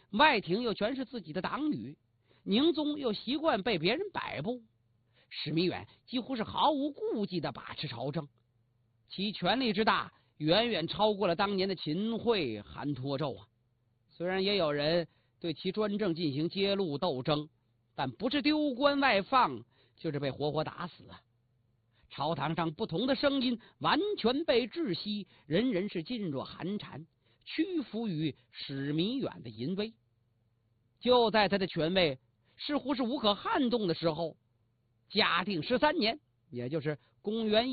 外廷又全是自己的党羽，宁宗又习惯被别人摆布，史弥远几乎是毫无顾忌地把持朝政，其权力之大远远超过了当年的秦桧、韩托胄啊。虽然也有人对其专政进行揭露斗争，但不是丢官外放，就是被活活打死啊。朝堂上不同的声音完全被窒息，人人是噤若寒蝉，屈服于史弥远的淫威。就在他的权位似乎是无可撼动的时候，嘉定13年，也就是公元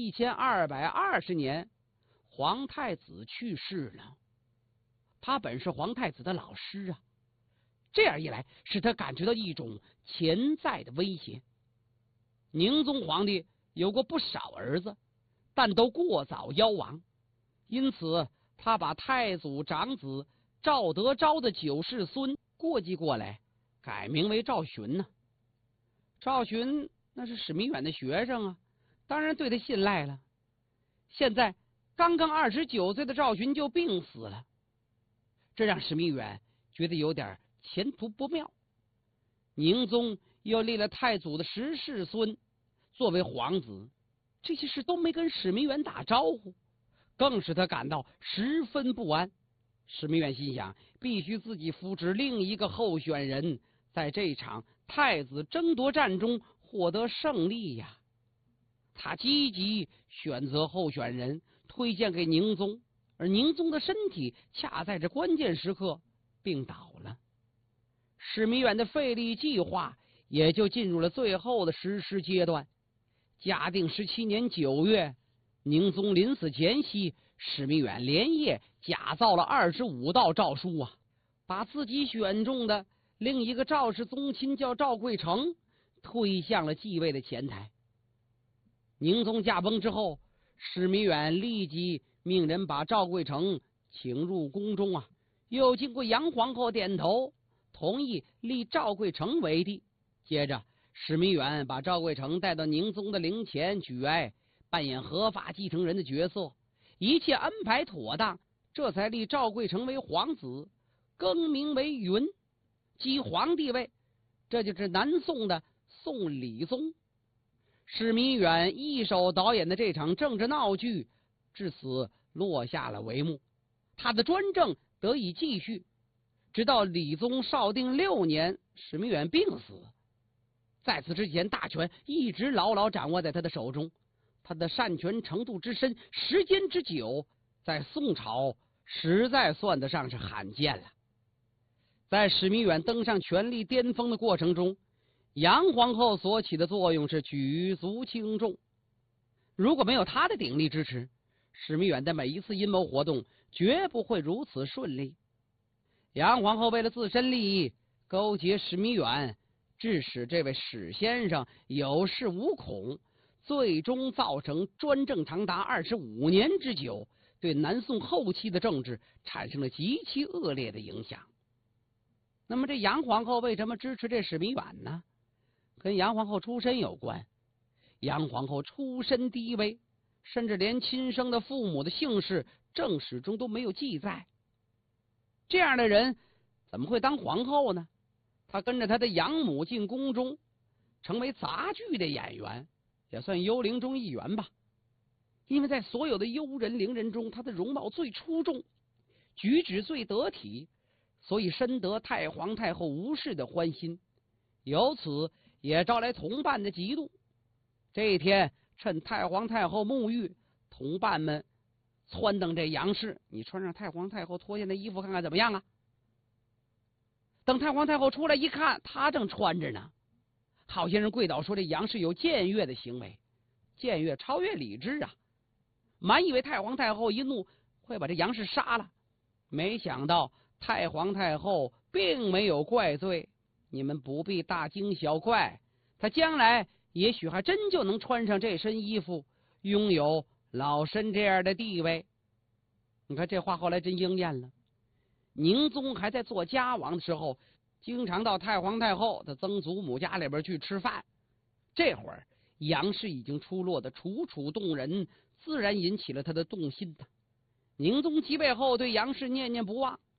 1220年，皇太子去世了。他本是皇太子的老师啊，这样一来使他感觉到一种潜在的威胁。宁宗皇帝有过不少儿子，但都过早夭亡，因此他把太祖长子赵德昭的9世孙过继过来，改名为赵洵呢。赵洵那是史弥远的学生啊，当然对他信赖了。现在刚刚29岁的赵洵就病死了，这让史弥远觉得有点前途不妙。宁宗又立了太祖的10世孙作为皇子，这些事都没跟史弥远打招呼，更使他感到十分不安。史弥远心想，必须自己扶植另一个候选人，在这场太子争夺战中获得胜利呀。他积极选择候选人，推荐给宁宗，而宁宗的身体恰在这关键时刻病倒了。史弥远的费力计划也就进入了最后的实施阶段。嘉定17年9月，宁宗临死前夕，史弥远连夜假造了25道诏书啊，把自己选中的另一个赵氏宗亲叫赵贵成推向了继位的前台。宁宗驾崩之后，史弥远立即命人把赵贵成请入宫中啊，又经过杨皇后点头，同意立赵贵成为帝。接着史弥远把赵贵成带到宁宗的陵前举哀，扮演合法继承人的角色，一切安排妥当，这才立赵贵成为皇子，更名为允，即皇帝位。这就是南宋的宋理宗。史弥远一手导演的这场政治闹剧至此落下了帷幕，他的专政得以继续，直到理宗绍定6年，史弥远病死。在此之前，大权一直牢牢掌握在他的手中，他的擅权程度之深，时间之久，在宋朝实在算得上是罕见了。在史弥远登上权力巅峰的过程中，杨皇后所起的作用是举足轻重。如果没有她的鼎力支持，史弥远的每一次阴谋活动绝不会如此顺利。杨皇后为了自身利益勾结史弥远，致使这位史先生有恃无恐，最终造成专政长达25年之久，对南宋后期的政治产生了极其恶劣的影响。那么这杨皇后为什么支持这史弥远呢？跟杨皇后出身有关。杨皇后出身低微，甚至连亲生的父母的姓氏正史中都没有记载。这样的人怎么会当皇后呢？她跟着她的养母进宫中，成为杂剧的演员，也算幽灵中一员吧。因为在所有的幽人伶人中，她的容貌最出众，举止最得体，所以深得太皇太后吴氏的欢心，由此也招来同伴的嫉妒。这一天，趁太皇太后沐浴，同伴们撺掇这杨氏，你穿上太皇太后脱下的衣服看看怎么样啊？等太皇太后出来一看，她正穿着呢。好些人跪倒说这杨氏有僭越的行为，僭越超越理智啊！满以为太皇太后一怒会把这杨氏杀了，没想到太皇太后并没有怪罪，你们不必大惊小怪，她将来也许还真就能穿上这身衣服，拥有老身这样的地位。你看这话后来真应验了。宁宗还在做家王的时候，经常到太皇太后的曾祖母家里边去吃饭。这会儿杨氏已经出落得楚楚动人，自然引起了他的动心。宁宗即位后对杨氏念念不忘，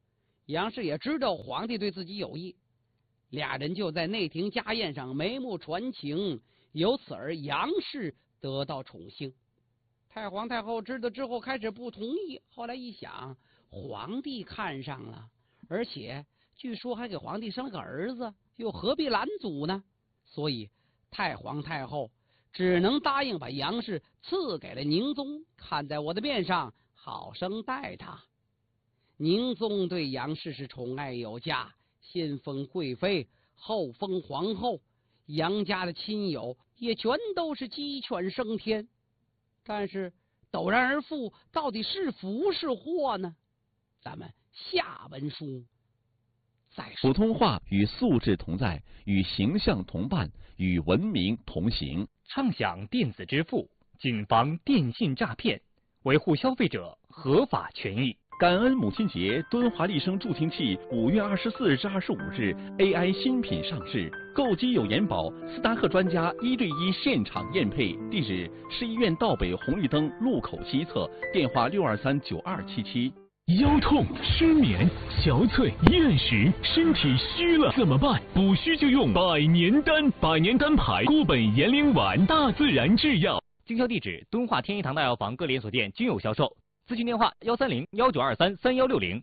杨氏也知道皇帝对自己有意，俩人就在内廷家宴上眉目传情，由此而杨氏得到宠幸。太皇太后知道之后开始不同意，后来一想，皇帝看上了，而且据说还给皇帝生了个儿子，又何必拦阻呢？所以太皇太后只能答应把杨氏赐给了宁宗，看在我的面上好生待他。宁宗对杨氏是宠爱有加，先封贵妃，后封皇后，杨家的亲友也全都是鸡犬升天。但是陡然而富到底是福是祸呢？咱们下文书再说。 普通话与素质同在，与形象同伴，与文明同行。 畅享电子支付，谨防电信诈骗，维护消费者合法权益。 感恩母亲节，敦华丽声助听器5月24日至25日 AI 新品上市，购机有延保，斯达克专家1对1现场验配，地址市医院道北红绿灯路口西侧，电话6239277。 腰痛、失眠、憔悴、厌食，身体虚了怎么办？补虚就用百年丹，百年丹牌固本延龄丸，大自然制药。 经销地址：敦化天一堂大药房各连锁店均有销售。咨询电话：130-1923-3160。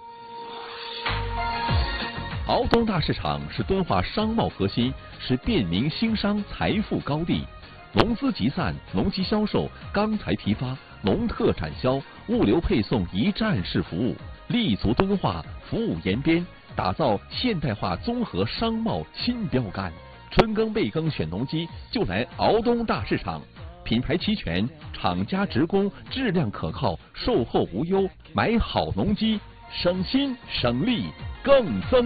敖东大市场是敦化商贸核心，是便民兴商财富高地。农资集散、农机销售、钢材批发、农特产销、物流配送一站式服务，立足敦化，服务延边，打造现代化综合商贸新标杆。春耕备耕选农机，就来敖东大市场。品牌齐全，厂家直供，质量可靠，售后无忧，买好农机，省心省力更增。